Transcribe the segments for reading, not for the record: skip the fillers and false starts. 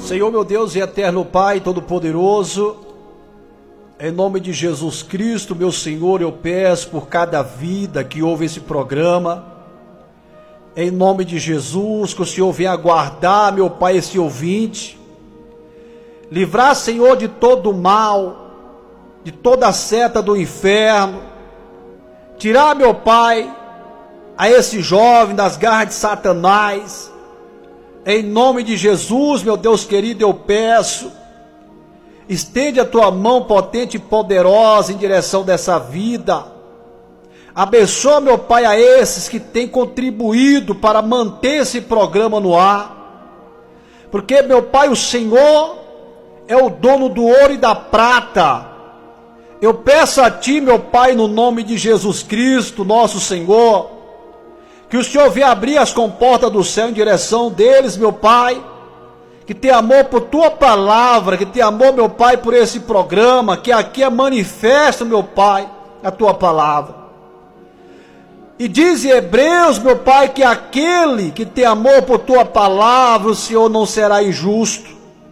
Senhor, meu Deus e eterno Pai Todo-Poderoso, em nome de Jesus Cristo, meu Senhor, eu peço por cada vida que ouve esse programa, em nome de Jesus, que o Senhor venha guardar, meu Pai, esse ouvinte, livrar, Senhor, de todo o mal, de toda a seta do inferno, tirar, meu Pai, a esse jovem das garras de Satanás. Em nome de Jesus, meu Deus querido, eu peço, estende a tua mão potente e poderosa em direção dessa vida. Abençoa, meu Pai, a esses que têm contribuído para manter esse programa no ar. Porque, meu Pai, o Senhor é o dono do ouro e da prata. Eu peço a Ti, meu Pai, no nome de Jesus Cristo, nosso Senhor, que o Senhor venha abrir as comportas do céu em direção deles, meu Pai, que tem amor por Tua palavra, que tem amor, meu Pai, por esse programa, que aqui é manifesto, meu Pai, a Tua palavra. E diz em Hebreus, meu Pai, que aquele que tem amor por Tua palavra, o Senhor não será injusto.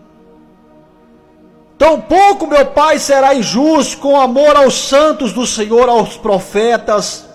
Tampouco, meu Pai, será injusto com amor aos santos do Senhor, aos profetas.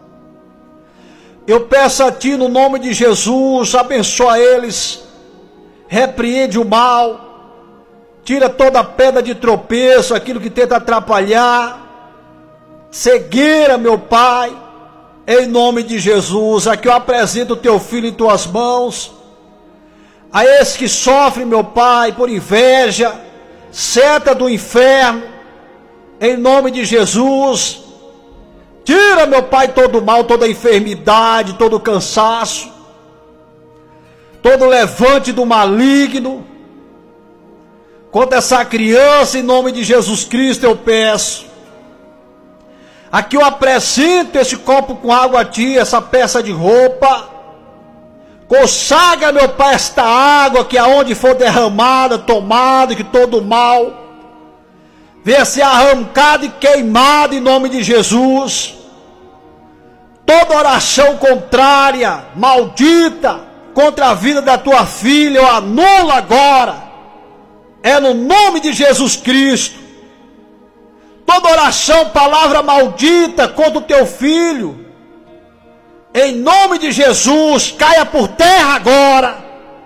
Eu peço a Ti, no nome de Jesus, abençoa eles, repreende o mal, tira toda a pedra de tropeço, aquilo que tenta atrapalhar, cegueira, meu Pai, em nome de Jesus. Aqui eu apresento o Teu Filho em Tuas mãos, a esse que sofre, meu Pai, por inveja, seta do inferno, em nome de Jesus. Tira, meu Pai, todo o mal, toda a enfermidade, todo o cansaço, todo o levante do maligno. Contra essa criança, em nome de Jesus Cristo, eu peço. Aqui eu apresento esse copo com água a Ti, essa peça de roupa. Consagra, meu Pai, esta água, que aonde for derramada, tomada, que todo o mal venha ser arrancado e queimado em nome de Jesus. Toda oração contrária, maldita, contra a vida da Tua filha, eu anulo agora. É no nome de Jesus Cristo. Toda oração, palavra maldita contra o Teu filho, em nome de Jesus, caia por terra agora.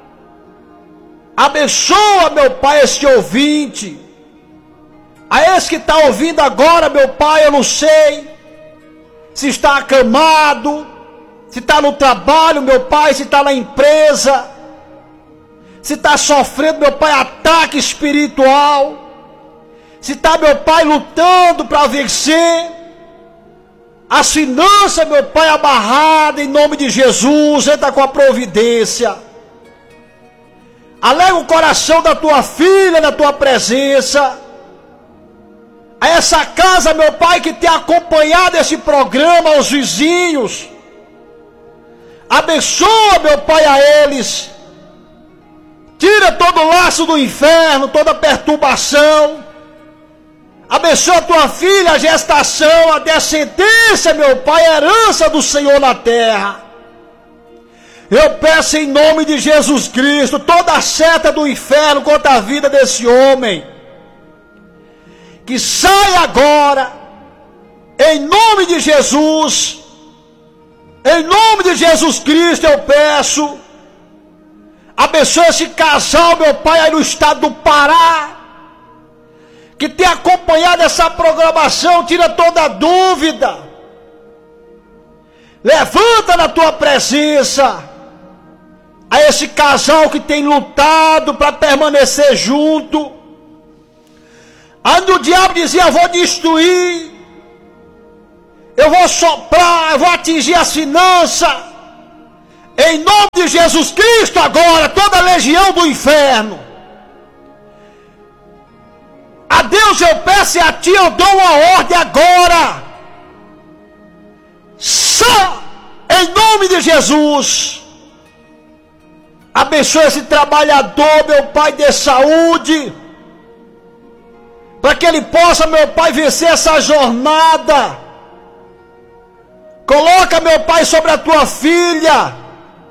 Abençoa, meu Pai, este ouvinte. A esse que está ouvindo agora, meu Pai, eu não sei se está acamado, se está no trabalho, meu Pai, se está na empresa, se está sofrendo, meu Pai, ataque espiritual, se está, meu Pai, lutando para vencer as finanças, meu Pai, amarrada, em nome de Jesus, entra com a providência. Alega o coração da Tua filha na Tua presença. A essa casa, meu Pai, que tem acompanhado esse programa, aos vizinhos. Abençoa, meu Pai, a eles. Tira todo o laço do inferno, toda perturbação. Abençoa a Tua filha, a gestação, a descendência, meu Pai, a herança do Senhor na terra. Eu peço em nome de Jesus Cristo, toda a seta do inferno contra a vida desse homem, que saia agora, em nome de Jesus. Em nome de Jesus Cristo eu peço. Abençoa esse casal, meu Pai, aí no estado do Pará, que tem acompanhado essa programação. Tira toda a dúvida. Levanta na Tua presença a esse casal que tem lutado para permanecer junto. Onde o diabo dizia: eu vou destruir, eu vou soprar, eu vou atingir as finanças. Em nome de Jesus Cristo agora, toda a legião do inferno, a Deus eu peço e a Ti eu dou uma ordem agora. Só em nome de Jesus. Abençoa esse trabalhador, meu Pai, de saúde, para que ele possa, meu Pai, vencer essa jornada. Coloca, meu Pai, sobre a Tua filha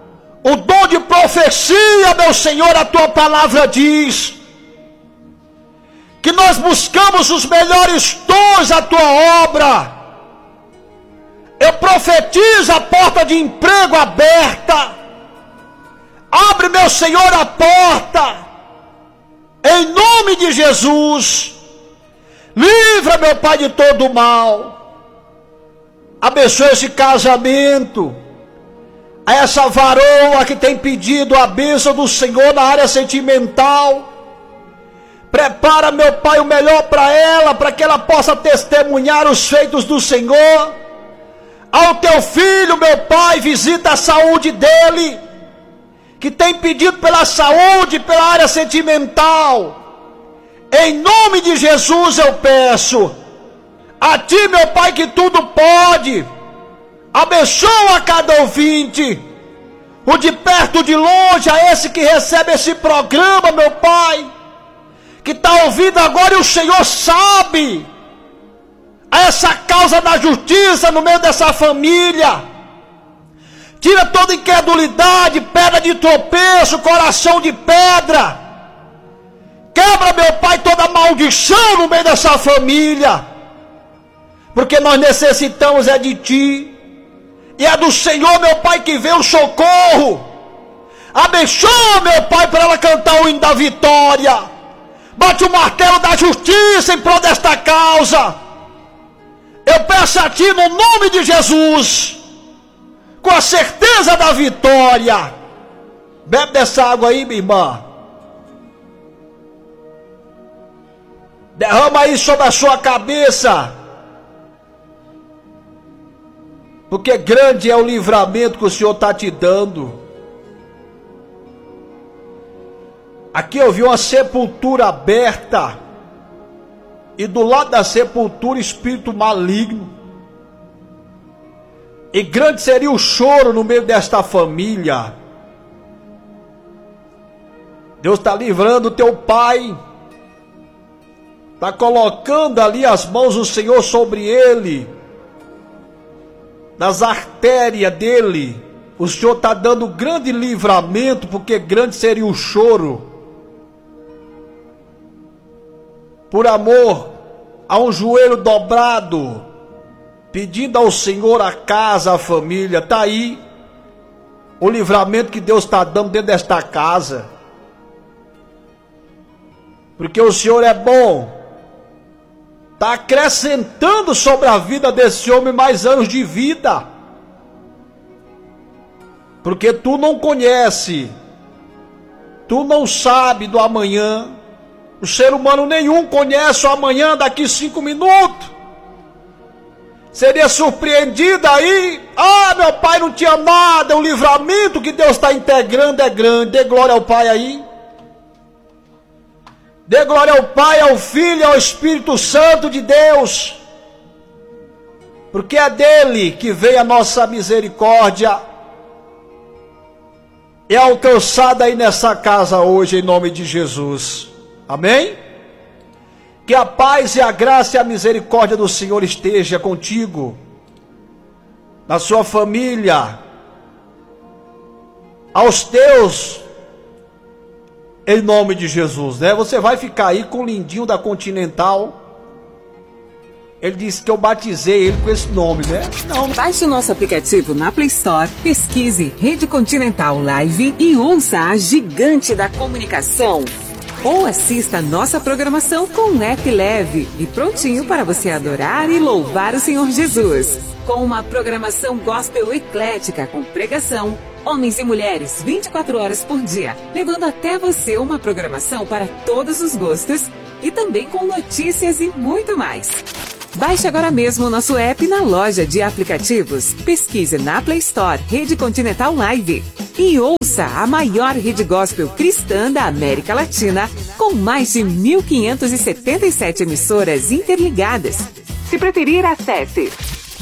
o dom de profecia, meu Senhor, a tua palavra diz que nós buscamos os melhores dons da tua obra. Eu profetizo a porta de emprego aberta. Abre, meu Senhor, a porta, em nome de Jesus. Livra, meu Pai, de todo o mal. Abençoa esse casamento, a essa varoa que tem pedido a bênção do Senhor na área sentimental. Prepara, meu Pai, o melhor para ela, para que ela possa testemunhar os feitos do Senhor. Ao teu filho, meu Pai, visita a saúde dele, que tem pedido pela saúde, pela área sentimental. Em nome de Jesus eu peço a ti, meu Pai, que tudo pode. Abençoa cada ouvinte, o de perto, de longe, a esse que recebe esse programa, meu Pai, que está ouvindo agora, e o Senhor sabe a essa causa da justiça no meio dessa família. Tira toda incredulidade, pedra de tropeço, coração de pedra. Quebra, meu Pai, toda maldição no meio dessa família, porque nós necessitamos é de ti, e é do Senhor, meu Pai, que vem o socorro. Abençoa, meu Pai, para ela cantar o hino da vitória. Bate o martelo da justiça em prol desta causa. Eu peço a ti no nome de Jesus, com a certeza da vitória. Bebe dessa água aí, minha irmã. Derrama aí sobre a sua cabeça, porque grande é o livramento que o Senhor está te dando. Aqui eu vi uma sepultura aberta, e do lado da sepultura espírito maligno. E grande seria o choro no meio desta família. Deus está livrando o teu pai, está colocando ali as mãos do Senhor sobre ele, nas artérias dele. O Senhor está dando grande livramento, porque grande seria o choro. Por amor a um joelho dobrado, pedindo ao Senhor a casa, a família. Está aí o livramento que Deus está dando dentro desta casa, porque o Senhor é bom. Está acrescentando sobre a vida desse homem mais anos de vida, porque tu não conhece, tu não sabe do amanhã. O ser humano nenhum conhece o amanhã daqui 5 minutos. Seria surpreendido aí. Ah, meu pai não tinha nada. O livramento que Deus está integrando é grande. Dê glória ao Pai aí. Dê glória ao Pai, ao Filho e ao Espírito Santo de Deus, porque é dele que vem a nossa misericórdia. É alcançada aí nessa casa hoje, em nome de Jesus. Amém? Que a paz e a graça e a misericórdia do Senhor esteja contigo, na sua família, aos teus, em nome de Jesus, né? Você vai ficar aí com o lindinho da Continental. Ele disse que eu batizei ele com esse nome, né? Não. Baixe o nosso aplicativo na Play Store, pesquise Rede Continental Live e ouça a gigante da comunicação. Ou assista a nossa programação com um app leve e prontinho para você adorar e louvar o Senhor Jesus. Com uma programação gospel eclética com pregação, homens e mulheres 24 horas por dia, levando até você uma programação para todos os gostos e também com notícias e muito mais. Baixe agora mesmo o nosso app na loja de aplicativos. Pesquise na Play Store Rede Continental Live e ouça a maior rede gospel cristã da América Latina, com mais de 1.577 emissoras interligadas. Se preferir, acesse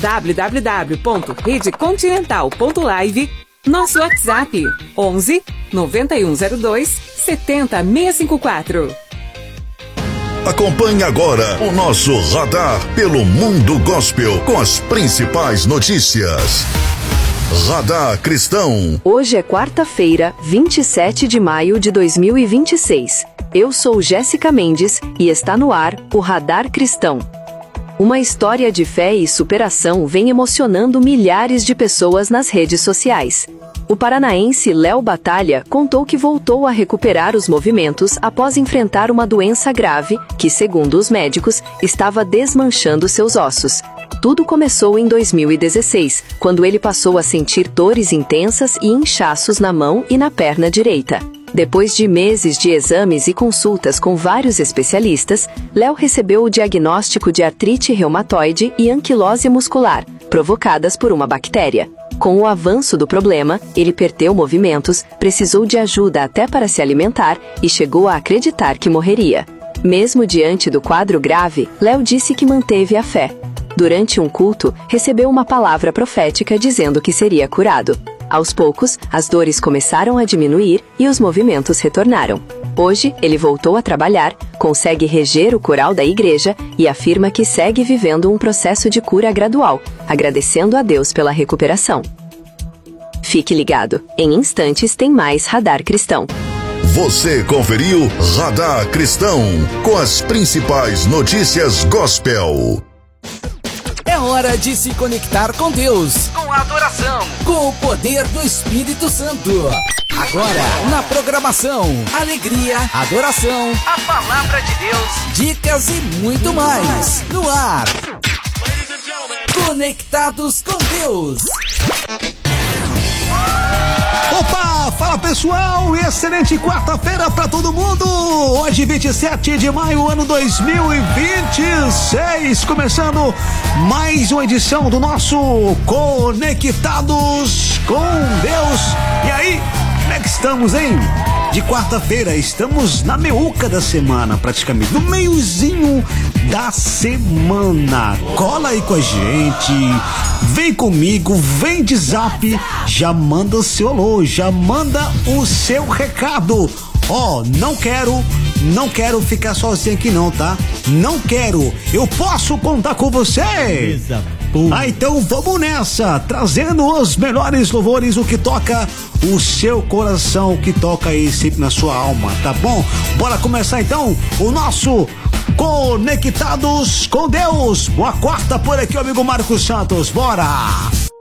www.redecontinental.live, nosso WhatsApp 11 9102 70654. Acompanhe agora o nosso radar pelo mundo gospel com as principais notícias. Radar Cristão. Hoje é quarta-feira, 27 de maio de 2026. Eu sou Jéssica Mendes e está no ar o Radar Cristão. Uma história de fé e superação vem emocionando milhares de pessoas nas redes sociais. O paranaense Léo Batalha contou que voltou a recuperar os movimentos após enfrentar uma doença grave que, segundo os médicos, estava desmanchando seus ossos. Tudo começou em 2016, quando ele passou a sentir dores intensas e inchaços na mão e na perna direita. Depois de meses de exames e consultas com vários especialistas, Léo recebeu o diagnóstico de artrite reumatoide e anquilose muscular, provocadas por uma bactéria. Com o avanço do problema, ele perdeu movimentos, precisou de ajuda até para se alimentar e chegou a acreditar que morreria. Mesmo diante do quadro grave, Léo disse que manteve a fé. Durante um culto, recebeu uma palavra profética dizendo que seria curado. Aos poucos, as dores começaram a diminuir e os movimentos retornaram. Hoje, ele voltou a trabalhar, consegue reger o coral da igreja e afirma que segue vivendo um processo de cura gradual, agradecendo a Deus pela recuperação. Fique ligado, em instantes tem mais Radar Cristão. Você conferiu Radar Cristão, com as principais notícias gospel. É hora de se conectar com Deus, com a adoração, com o poder do Espírito Santo. Agora, na programação, alegria, adoração, a palavra de Deus, dicas e muito mais. No ar, Conectados com Deus. Opa, fala pessoal, excelente quarta-feira pra todo mundo. Hoje 27 de maio, ano 2026, começando mais uma edição do nosso Conectados com Deus. E aí, como é que estamos, hein? De quarta-feira, estamos na meiuca da semana, praticamente, no meiozinho da semana. Cola aí com a gente, vem comigo, vem de zap, já manda o seu alô, já manda o seu recado. Ó, não quero ficar sozinho aqui não, tá? Não quero, eu posso contar com você? Então vamos nessa, trazendo os melhores louvores, o que toca o seu coração, o que toca aí sempre na sua alma, tá bom? Bora começar então o nosso Conectados com Deus. Boa quarta por aqui, amigo Marcos Santos, bora!